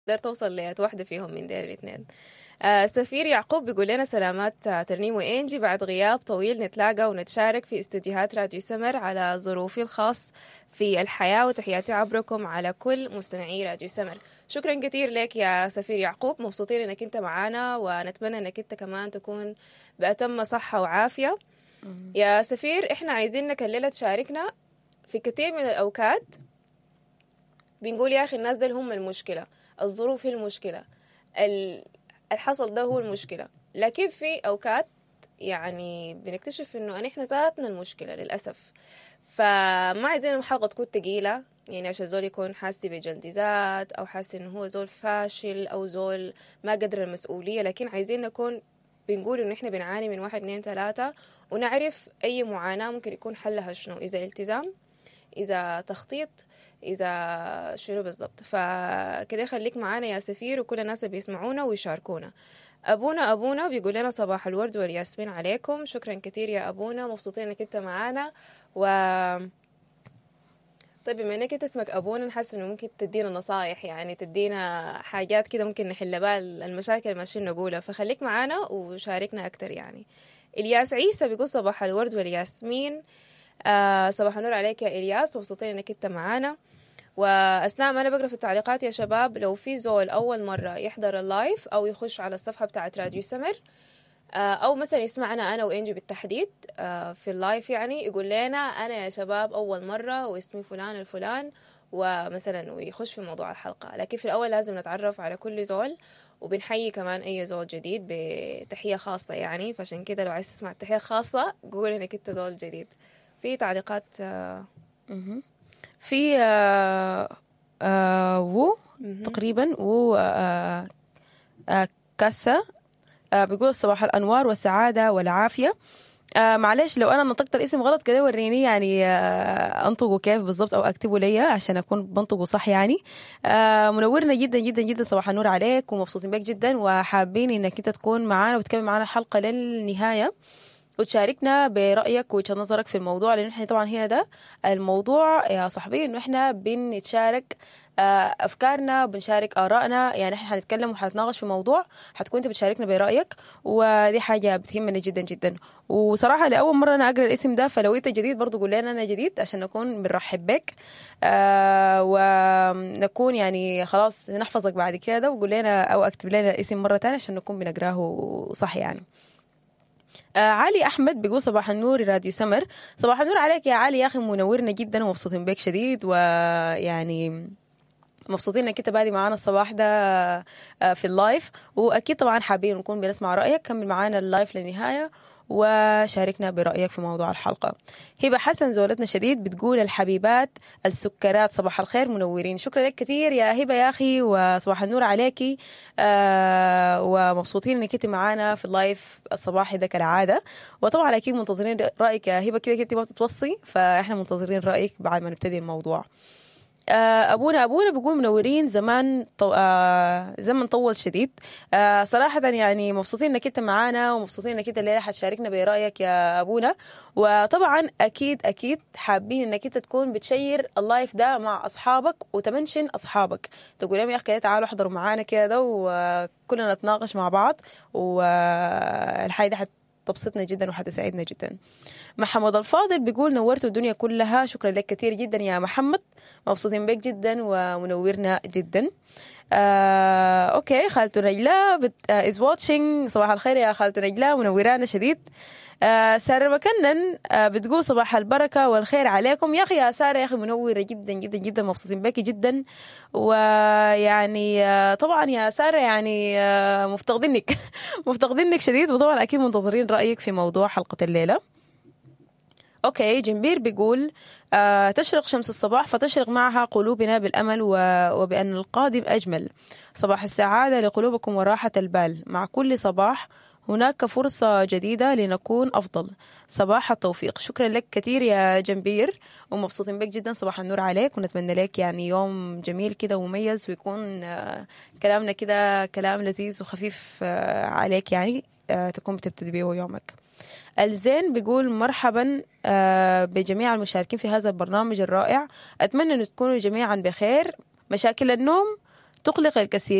قدرت أوصل لواحدة فيهم من دير الاثنين. سفير يعقوب بيقول لنا سلامات ترنيم وإنجي، بعد غياب طويل نتلاقى ونتشارك في استديوهات راديو سمر على ظروفي الخاص في الحياة، وتحياتي عبركم على كل مستمعي راديو سمر. شكرا كثير لك يا سفير يعقوب، مبسوطين انك انت معانا، ونتمنى انك انت كمان تكون بأتم صحة وعافية. يا سفير، احنا عايزينك الليلة تشاركنا. في كثير من الأوقات بنقول يا أخي الناس دول هم المشكلة، الظروف هي المشكلة، الحصل ده هو المشكلة، لكن في أوقات يعني بنكتشف إنه إحنا ذاتنا المشكلة للأسف. فما عايزين الحلقة تكون تقيلة، يعني عشان زول يكون حاسس بجلد ذات أو حاسس إنه هو زول فاشل أو زول ما قدر المسؤولية، لكن عايزين نكون بنقول إنه إحنا بنعاني من 1 2 3، ونعرف أي معاناة ممكن يكون حلها شنو، إذا التزام، إذا تخطيط، إذا شنو بالضبط. فكده خليك معانا يا سفير، وكل الناس اللي بيسمعونا ويشاركونا. أبونا بيقول لنا صباح الورد والياسمين عليكم. شكرا كتير يا أبونا، مبسوطين إنك أنت معانا. طيب بما إنك أنت اسمك أبونا، نحس إنه ممكن تدينا نصايح، يعني تدينا حاجات كده ممكن نحل بها المشاكل اللي ماشيين نقولها، فخليك معانا وشاركنا أكتر يعني. إلياس عيسى بيقول صباح الورد والياسمين. صباح النور عليك يا إلياس، مبسوطين إنك أنت معانا. وأثناء ما أنا بقرأ في التعليقات يا شباب، لو في زول أول مرة يحضر اللايف أو يخش على الصفحة بتاعت راديو سمر، أو مثلا يسمعنا أنا وإنجي بالتحديد في اللايف، يعني يقول لنا أنا يا شباب أول مرة واسمي فلان الفلان، ومثلا ويخش في موضوع الحلقة. لكن في الأول لازم نتعرف على كل زول، وبنحيي كمان أي زول جديد بتحية خاصة يعني. فعشان كده لو عايز تسمع التحية خاصة قول إنك أنت زول جديد. في تعليقات في و تقريبا و كاسة بيقول صباح الأنوار والسعادة والعافية. معلش لو أنا نطقت الاسم غلط كده وريني يعني أنطقه كيف بالضبط أو أكتبه ليا عشان أكون بنطقه صح يعني. منورنا جدا جدا جدا، صباح النور عليك ومبسوطين بك جدا، وحابين إنك أنت تكون معانا وتكمل معانا الحلقة للنهاية وتشاركنا برأيك ووجهة نظرك في الموضوع، لأن احنا طبعا هنا ده الموضوع يا صاحبي، إنه احنا بنتشارك أفكارنا، بنشارك آرائنا، يعني احنا هنتكلم وهنتناقش في موضوع، هتكون انت بتشاركنا برأيك، ودي حاجة بتهمنا جدا جدا. وصراحة لأول مرة أنا أقرأ الاسم ده، فلو انت جديد برضو قول لنا أنا جديد عشان نكون بنرحب بك، ونكون يعني خلاص نحفظك بعد كده، وقول لنا أو أكتب لنا الاسم مرة تانية عشان نكون بنقراه صح يعني. علي أحمد بيقول صباح النور راديو سمر. صباح النور عليك يا علي، يا أخي منورنا جدا ومبسوطين بك شديد، ويعني مبسوطين انك انت بادي معانا الصباح ده في اللايف، واكيد طبعا حابين نكون بنسمع رايك. كمل معانا اللايف للنهايه وشاركنا برأيك في موضوع الحلقة. هبة حسن زولتنا شديد بتقول الحبيبات السكرات صباح الخير منورين. شكرا لك كثير يا هبة يا أخي، وصباح النور عليكي. ومبسوطين انك انت معانا في اللايف الصباحي ده كالعادة، وطبعا أكيد منتظرين رأيك يا هبة، كده كده ما بتتوصي، فإحنا منتظرين رأيك بعد ما نبتدي الموضوع. أبونا بيقول منورين زمان زمن طول شديد. صراحة يعني مبسوطين انك انت معانا، ومبسوطين انك انت الليلة حتشاركنا برأيك يا أبونا. وطبعا أكيد حابين انك انت تكون بتشير اللايف ده مع أصحابك وتمنشن أصحابك، تقول لهم يا أخي تعالوا احضروا معانا كده وكلنا نتناقش مع بعض، والحاجة دي تبسطنا جدا وحتسعدنا جدا. محمد الفاضل بيقول نورتوا الدنيا كلها. شكرا لك كثير جدا يا محمد، مبسوطين بك جدا ومنورنا جدا. اوكي، خالته نجلاء is watching. صباح الخير يا خالته نجلاء، منورانا شديد. سارة مكنن بتقول صباح البركة والخير عليكم. يا أخي يا سارة، يا أخي منورة جدا جدا جدا، مبسوطين بك جدا. ويعني طبعا يا سارة يعني مفتقدينك مفتقدينك شديد، وطبعا أكيد منتظرين رأيك في موضوع حلقة الليلة. أوكي، جنبير بيقول تشرق شمس الصباح فتشرق معها قلوبنا بالأمل وبأن القادم أجمل. صباح السعادة لقلوبكم وراحة البال، مع كل صباح هناك فرصة جديدة لنكون أفضل. صباح التوفيق. شكرا لك كثير يا جنبير، ومبسوطين بك جدا. صباح النور عليك، ونتمنى لك يعني يوم جميل كده ومميز، ويكون كلامنا كده كلام لذيذ وخفيف عليك يعني، تكون بتبتدي بيه يومك. الزين بيقول مرحبا بجميع المشاركين في هذا البرنامج الرائع، أتمنى أن تكونوا جميعا بخير. مشاكل النوم تقلق الكثير